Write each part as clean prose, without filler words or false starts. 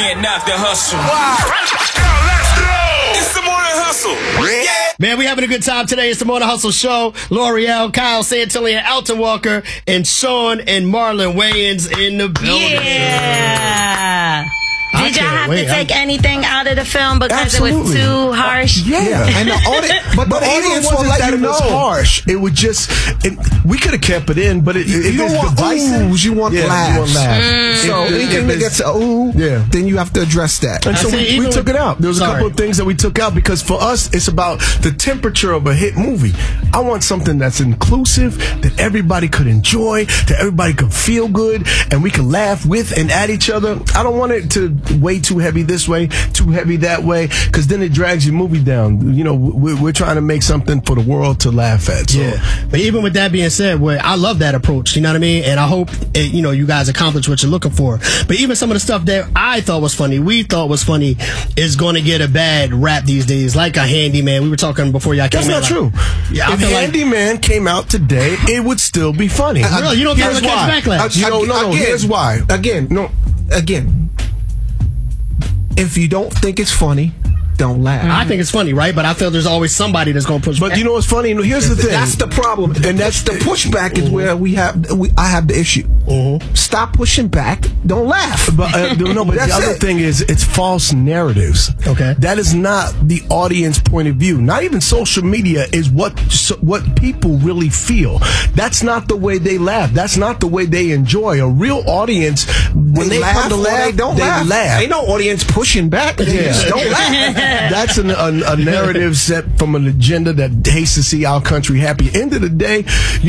can't knock the hustle. Let's go. It's the Morning Hustle. Yeah. Man, we having a good time today. It's the Morning Hustle Show. L'Oreal, Kyle Santillan, Alton Walker, and Sean and Marlon Wayans in the building. Yeah. Did y'all have to take anything out of the film because it was too harsh? Yeah. And the audience will let you know. It was harsh. It would just, we could have kept it in, but you don't want oohs, you want laughs. You want laughs. So anything that gets ooh, then you have to address that. And so we took it out. There was a couple of things that we took out because for us, it's about the temperature of a hit movie. I want something that's inclusive, that everybody could enjoy, that everybody could feel good, and we could laugh with and at each other. I don't want it to way too heavy this way, too heavy that way, because then it drags your movie down. You know, we're trying to make something for the world to laugh at. So. Yeah, but even with that being said, I love that approach. You know what I mean? And I hope you guys accomplish what you're looking for. But even some of the stuff that I thought was funny, we thought was funny, is going to get a bad rap these days, like a Handyman. We were talking before y'all came in. That's not true. Yeah, if Handyman came out today, it would still be funny. Really? You don't think it would catch backlash? No. Here's why. Again. If you don't think it's funny, don't laugh. I think it's funny, right? But I feel there's always somebody that's going to push back. But you know what's funny? Here's the thing. That's the problem. And that's the pushback is where I have the issue. Stop pushing back. Don't laugh. But the other thing is it's false narratives. Okay. That is not the audience point of view. Not even social media is what people really feel. That's not the way they laugh. That's not the way they enjoy. A real audience, when they come to laugh, they laugh. Ain't no audience pushing back. They just don't laugh. That's a narrative set from an agenda that hates to see our country happy. End of the day,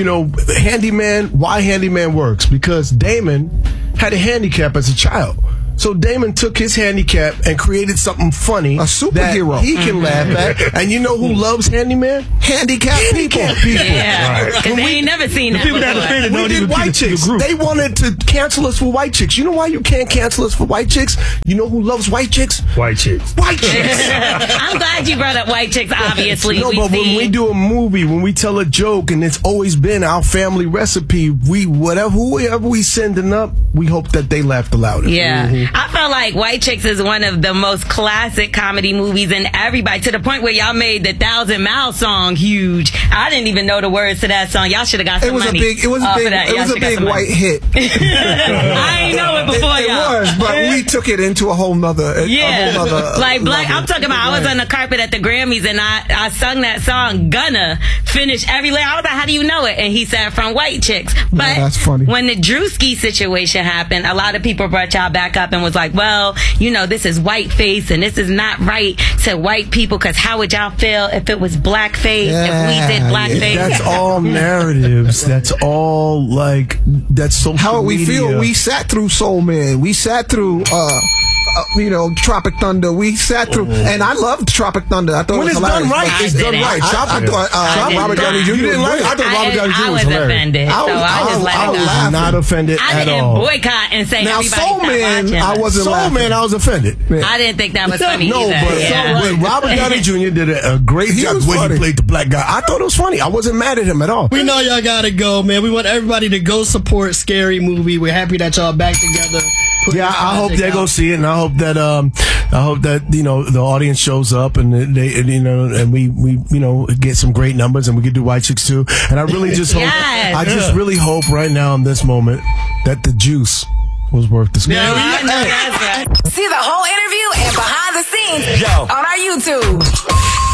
why Handyman works? Because Damon had a handicap as a child. So Damon took his handicap and created something funny. A superhero. That he can laugh at. And you know who loves Handyman? Handicapped people. Yeah. Because they ain't never seen that people before. We did White Chicks. They wanted to cancel us for White Chicks. You know why you can't cancel us for White Chicks? You know who loves White Chicks? White Chicks. White Chicks. I'm glad you brought up White Chicks, obviously. No, but when we do a movie, when we tell a joke, and it's always been our family recipe, whoever we sending up, we hope that they laugh the loudest. Yeah. I felt like White Chicks is one of the most classic comedy movies, and everybody, to the point where y'all made the 1,000 Mile song huge. I didn't even know the words to that song. Y'all should have got some money. It was a big white hit. I ain't know it before y'all. It was, but we took it into a whole nother. Like black. I'm talking about. I was on the carpet at the Grammys, and I sung that song. Gonna finish every layer. I was like, "How do you know it?" And he said, "From White Chicks." But that's funny. When the Drewski situation happened, a lot of people brought y'all back up and was like, well, this is whiteface and this is not right to white people, because how would y'all feel if it was blackface, if we did blackface? That's all narratives. That's all that's social media. How we feel. We sat through Soul Man. We sat through Tropic Thunder. We sat through, and I loved Tropic Thunder. I thought when it was it's hilarious. done right, it's done right. Robert Downey Jr. You didn't like it? I thought Robert Downey Jr. was hilarious. Offended, I just let it go. I was not offended at all. I didn't boycott and say now everybody Soul Man, watching. I wasn't Soul laughing. Man, I was offended. I didn't think that was funny No, either. but Robert Downey Jr. did a great job when he played the black guy. I thought it was funny. I wasn't mad at him at all. We know y'all gotta go, man. We want everybody to go support Scary Movie. We're happy that y'all back together. Yeah, I hope they go see it, and I hope that the audience shows up, and and we get some great numbers, and we can do White Chicks too. And I really just hope, I just really hope right now in this moment that the juice was worth the squeeze. See the whole interview and behind the scenes on our YouTube.